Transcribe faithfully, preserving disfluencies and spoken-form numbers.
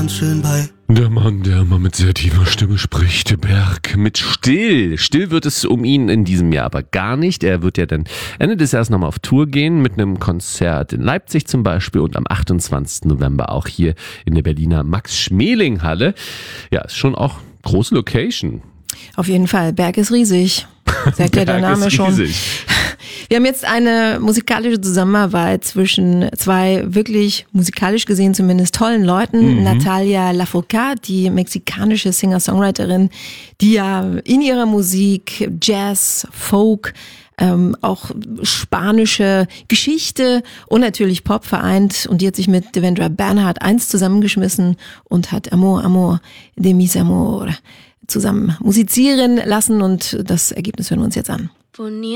ganz schön bei. Der Mann, der immer mit sehr tiefer Stimme spricht, Berg mit Still. Still wird es um ihn in diesem Jahr aber gar nicht. Er wird ja dann Ende des Jahres nochmal auf Tour gehen mit einem Konzert in Leipzig zum Beispiel und am achtundzwanzigsten November auch hier in der Berliner Max-Schmeling-Halle. Ja, ist schon auch große Location. Auf jeden Fall, Berg ist riesig, sagt ja der Name schon. Wir haben jetzt eine musikalische Zusammenarbeit zwischen zwei wirklich musikalisch gesehen zumindest tollen Leuten. Mhm. Natalia Lafourcade, die mexikanische Singer-Songwriterin, die ja in ihrer Musik Jazz, Folk, ähm, auch spanische Geschichte und natürlich Pop vereint. Und die hat sich mit Devendra Banhart eins zusammengeschmissen und hat Amor, Amor de mis amor zusammen musizieren lassen. Und das Ergebnis hören wir uns jetzt an.